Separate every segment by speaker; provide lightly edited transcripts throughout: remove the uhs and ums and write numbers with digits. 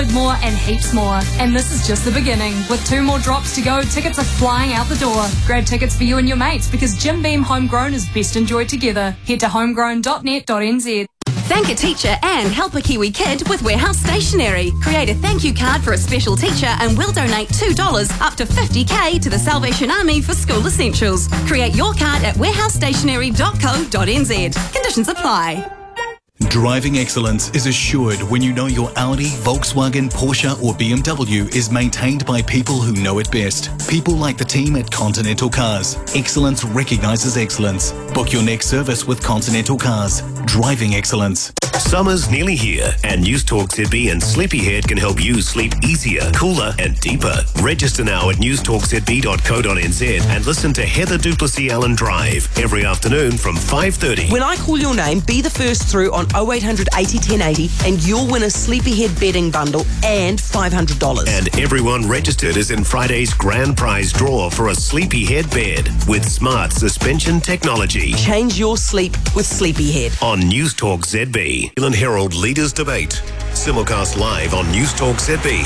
Speaker 1: Load more and heaps more. And this is just the beginning. With 2 more drops to go, tickets are flying out the door. Grab tickets for you and your mates because Jim Beam Homegrown is best enjoyed together. Head to homegrown.net.nz.
Speaker 2: Thank a teacher and help a Kiwi kid with Warehouse Stationery. Create a thank you card for a special teacher and we'll donate $2 up to $50,000 to the Salvation Army for school essentials. Create your card at warehousestationery.co.nz. Conditions apply.
Speaker 3: Driving excellence is assured when you know your Audi, Volkswagen, Porsche or BMW is maintained by people who know it best. People like the team at Continental Cars. Excellence recognises excellence. Book your next service with Continental Cars. Driving excellence.
Speaker 4: Summer's nearly here, and News Talk ZB and Sleepyhead can help you sleep easier, cooler, and deeper. Register now at newstalkzb.co.nz and listen to Heather Duplessis Allen Drive every afternoon from 5:30.
Speaker 5: When I call your name, be the first through on 0800 80 1080 and you'll win a Sleepyhead bedding bundle and $500.
Speaker 4: And everyone registered is in Friday's grand prize draw for a Sleepyhead bed with smart suspension technology.
Speaker 5: Change your sleep with Sleepyhead.
Speaker 4: On News Talk ZB. New Zealand Herald Leaders Debate. Simulcast live on News Talk ZB.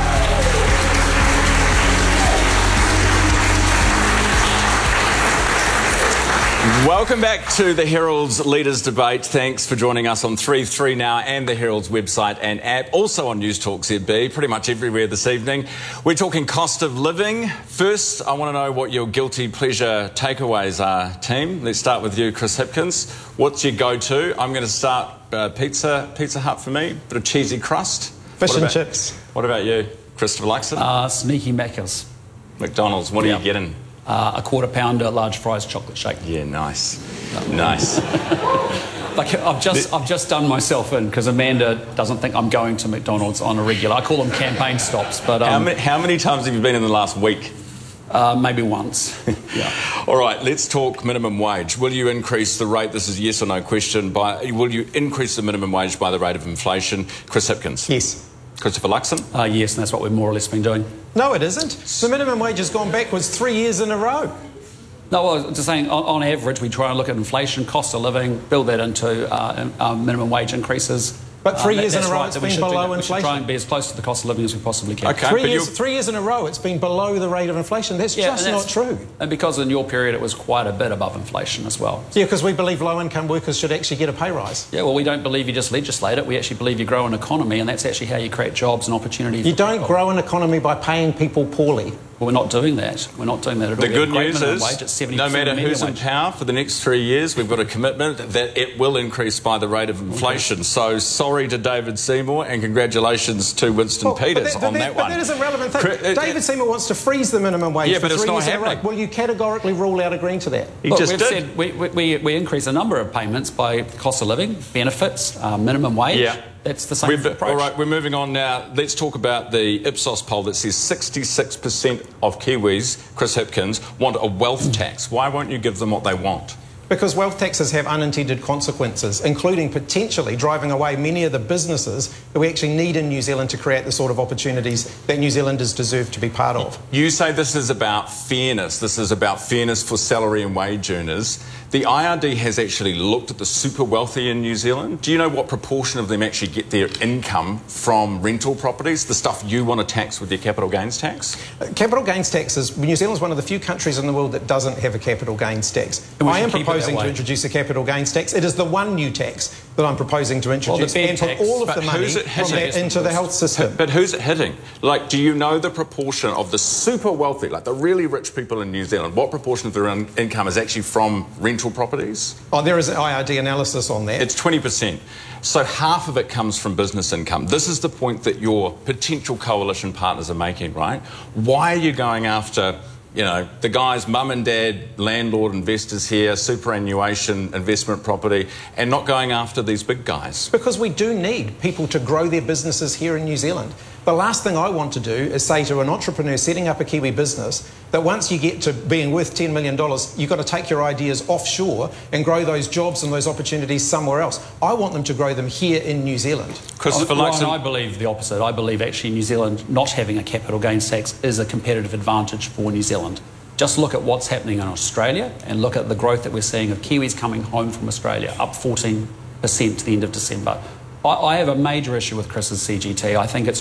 Speaker 6: Welcome back to the Herald's Leaders Debate. Thanks for joining us on 3 Now and the Herald's website and app. Also on News Talk ZB, pretty much everywhere this evening. We're talking cost of living. First, I want to know what your guilty pleasure takeaways are, team. Let's start with you, Chris Hipkins. What's your go-to? I'm going to start Pizza Hut for me. Bit of cheesy crust.
Speaker 7: Fish and chips.
Speaker 6: What about you, Christopher Luxon?
Speaker 8: Sneaky Macca's.
Speaker 6: McDonald's. What are you getting?
Speaker 8: A quarter pounder, large fries, chocolate shake.
Speaker 6: Yeah, nice. Nice.
Speaker 8: Like I've just done myself in because Amanda doesn't think I'm going to McDonald's on a regular. I call them campaign stops. But
Speaker 6: how many times have you been in the last week?
Speaker 8: Maybe once. Yeah.
Speaker 6: All right, let's talk minimum wage. Will you increase the rate? This is a yes or no question. Will you increase the minimum wage by the rate of inflation? Chris Hipkins.
Speaker 7: Yes.
Speaker 6: Christopher Luxon?
Speaker 8: Yes, and that's what we've more or less been doing.
Speaker 7: No, it isn't. The minimum wage has gone backwards 3 years in a row.
Speaker 8: No, I was just saying, on average, we try and look at inflation, cost of living, build that into minimum wage increases.
Speaker 7: But 3 years in a row, it's been below inflation.
Speaker 8: We should try and be as close to the cost of living as we possibly can.
Speaker 6: Okay,
Speaker 7: 3 years in a row, it's been below the rate of inflation. That's just not true.
Speaker 8: And because in your period, it was quite a bit above inflation as well.
Speaker 7: Yeah, because we believe low-income workers should actually get a pay rise.
Speaker 8: Yeah, well, we don't believe you just legislate it. We actually believe you grow an economy, and that's actually how you create jobs and opportunities.
Speaker 7: You don't grow an economy by paying people poorly.
Speaker 8: Well, we're not doing that. We're not doing that at all.
Speaker 6: The good news is, no matter who's in power for the next 3 years, we've got a commitment that it will increase by the rate of inflation. Okay. So sorry to David Seymour and congratulations to Winston Peters on that one.
Speaker 7: But that is a relevant thing. David Seymour wants to freeze the minimum wage for 3 years in a row. Will you categorically rule out agreeing to that?
Speaker 8: We've said we increase a number of payments by cost of living, benefits, minimum wage. Yeah. That's the same approach.
Speaker 6: All right, we're moving on now. Let's talk about the Ipsos poll that says 66% of Kiwis, Chris Hipkins, want a wealth tax. Why won't you give them what they want?
Speaker 7: Because wealth taxes have unintended consequences, including potentially driving away many of the businesses that we actually need in New Zealand to create the sort of opportunities that New Zealanders deserve to be part of.
Speaker 6: You say this is about fairness. This is about fairness for salary and wage earners. The IRD has actually looked at the super wealthy in New Zealand. Do you know what proportion of them actually get their income from rental properties, the stuff you want to tax with your capital gains tax?
Speaker 7: Capital gains tax is... New Zealand is one of the few countries in the world that doesn't have a capital gains tax. I am proposing to introduce a capital gains tax. It is the one new tax that I'm proposing to introduce and put all of the money from that into the health system.
Speaker 6: But who's it hitting? Like, do you know the proportion of the super wealthy, like the really rich people in New Zealand, what proportion of their income is actually from rental properties?
Speaker 7: Oh, there is an IRD analysis on that.
Speaker 6: It's 20%. So half of it comes from business income. This is the point that your potential coalition partners are making, right? Why are you going after, you know, the guys, mum and dad, landlord investors here, superannuation, investment property, and not going after these big guys?
Speaker 7: Because we do need people to grow their businesses here in New Zealand. The last thing I want to do is say to an entrepreneur setting up a Kiwi business that once you get to being worth $10 million, you've got to take your ideas offshore and grow those jobs and those opportunities somewhere else. I want them to grow them here in New Zealand.
Speaker 8: Christopher Luxon. I believe the opposite. I believe actually New Zealand not having a capital gains tax is a competitive advantage for New Zealand. Just look at what's happening in Australia and look at the growth that we're seeing of Kiwis coming home from Australia, up 14% to the end of December. I have a major issue with Chris's CGT. I think it's